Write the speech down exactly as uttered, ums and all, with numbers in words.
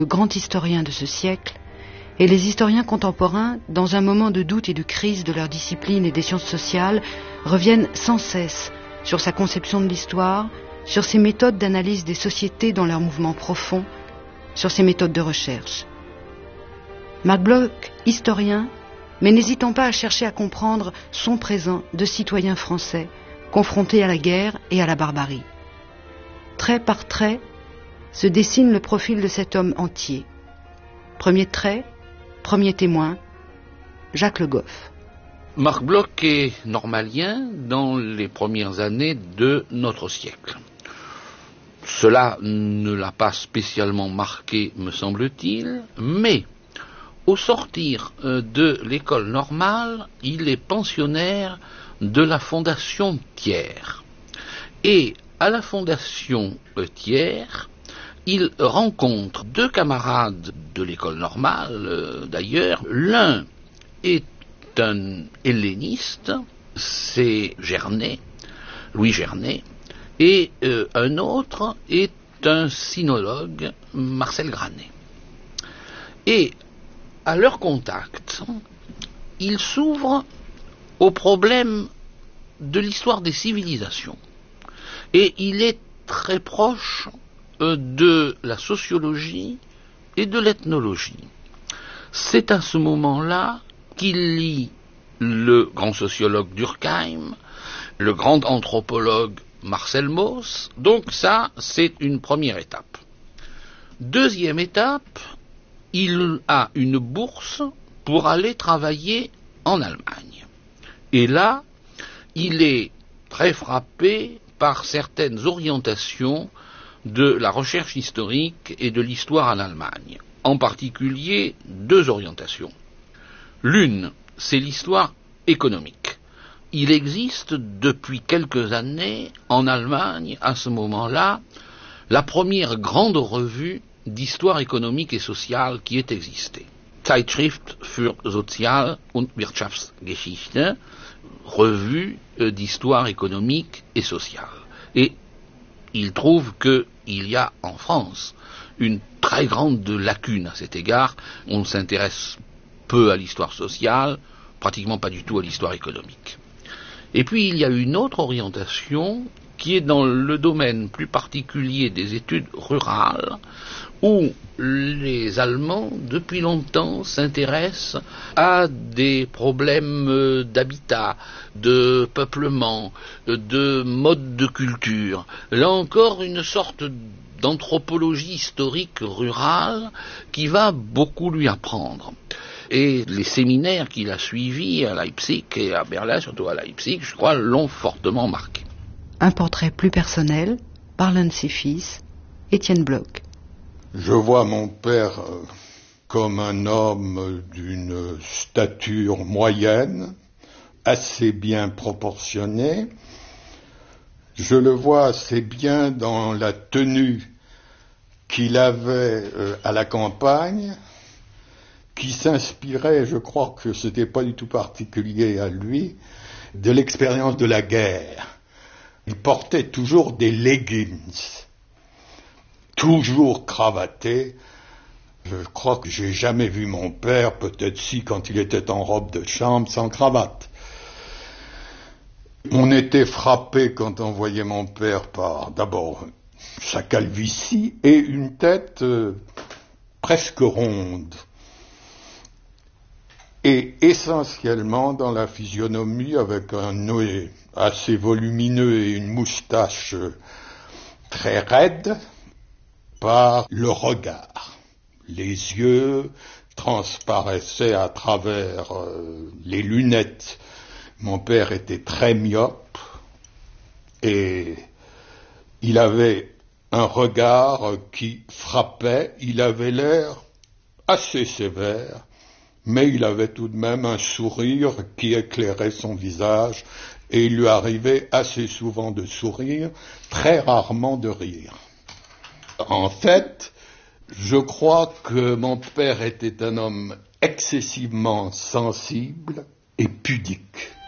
Le grand historien de ce siècle, et les historiens contemporains, dans un moment de doute et de crise de leur discipline et des sciences sociales, reviennent sans cesse sur sa conception de l'histoire, sur ses méthodes d'analyse des sociétés dans leurs mouvements profonds, sur ses méthodes de recherche. Marc Bloch, historien, mais n'hésitant pas à chercher à comprendre son présent de citoyen français, confronté à la guerre et à la barbarie. Trait par trait, se dessine le profil de cet homme entier. Premier trait, premier témoin, Jacques Le Goff. Marc Bloch est normalien dans les premières années de notre siècle. Cela ne l'a pas spécialement marqué, me semble-t-il, mais au sortir de l'école normale, il est pensionnaire de la Fondation Thiers. Et à la Fondation Thiers, il rencontre deux camarades de l'école normale, euh, d'ailleurs. L'un est un helléniste, c'est Gernet, Louis Gernet, et euh, un autre est un sinologue, Marcel Granet. Et à leur contact, ils s'ouvrent au problème de l'histoire des civilisations. Et il est très proche de la sociologie et de l'ethnologie. C'est à ce moment-là qu'il lit le grand sociologue Durkheim, le grand anthropologue Marcel Mauss. Donc ça, c'est une première étape. Deuxième étape, il a une bourse pour aller travailler en Allemagne. Et là, il est très frappé par certaines orientations de la recherche historique et de l'histoire en Allemagne. En particulier, deux orientations. L'une, c'est l'histoire économique. Il existe depuis quelques années, en Allemagne, à ce moment-là, la première grande revue d'histoire économique et sociale qui ait existé. Zeitschrift für Sozial- und Wirtschaftsgeschichte, revue d'histoire économique et sociale. Et il trouve qu'il y a en France une très grande lacune à cet égard. On s'intéresse peu à l'histoire sociale, pratiquement pas du tout à l'histoire économique. Et puis il y a une autre orientation qui est dans le domaine plus particulier des études rurales, où les Allemands, depuis longtemps, s'intéressent à des problèmes d'habitat, de peuplement, de mode de culture. Là encore, une sorte d'anthropologie historique rurale qui va beaucoup lui apprendre. Et les séminaires qu'il a suivis à Leipzig et à Berlin, surtout à Leipzig, je crois, l'ont fortement marqué. Un portrait plus personnel par l'un de ses fils, Étienne Bloch. Je vois mon père comme un homme d'une stature moyenne, assez bien proportionnée. Je le vois assez bien dans la tenue qu'il avait à la campagne, qui s'inspirait, je crois que ce n'était pas du tout particulier à lui, de l'expérience de la guerre. Il portait toujours des leggings, toujours cravaté. Je crois que j'ai jamais vu mon père, peut-être si quand il était en robe de chambre, sans cravate. On était frappé quand on voyait mon père par, d'abord, sa calvitie et une tête euh, presque ronde. Et essentiellement dans la physionomie, avec un nez assez volumineux et une moustache très raide, par le regard. Les yeux transparaissaient à travers euh, les lunettes. Mon père était très myope et il avait un regard qui frappait. Il avait l'air assez sévère, mais il avait tout de même un sourire qui éclairait son visage et il lui arrivait assez souvent de sourire, très rarement de rire. En fait, je crois que mon père était un homme excessivement sensible et pudique.